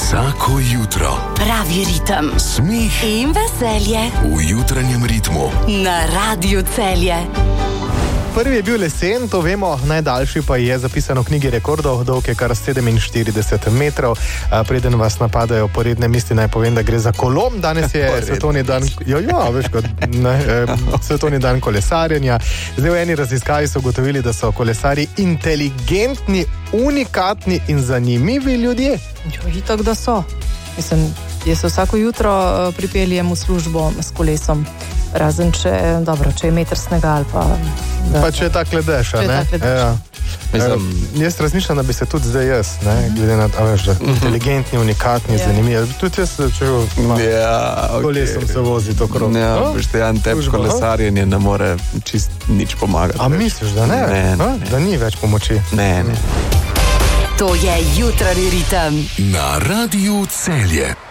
Vsako jutro pravi ritem, smeh in veselje v jutranjem ritmu na Radiu Celje. Prvi je bil lesen, to vemo, najdaljši pa je zapisano v knjigi rekordov, dolg je kar 47 metrov. Preden vas napadajo poredne misli, naj povem, da gre za kolom. Danes je svetovni dan, svetovni dan kolesarjenja. Zdaj v eni raziskavi so ugotovili, da so kolesari inteligentni, unikatni in zanimivi ljudje. Itak, da so. Mislim, jaz se vsako jutro pripeljem v službo s kolesom. Razen če je meter snega ali pa... Pa če je tak ledež, ne? Ja. Jaz razmišljam, da bi se tudi zdaj jaz, ne? Glede na to, da inteligentni, unikatni, zanimivi. Tudi jaz se kolesom se vozi to krog. Ja, Boštjan, tebi kolesarjenje ne more čist nič pomagati. A misliš, da ne? Da ni več pomoči? Ne. To je jutranji ritem na Radiu Celje.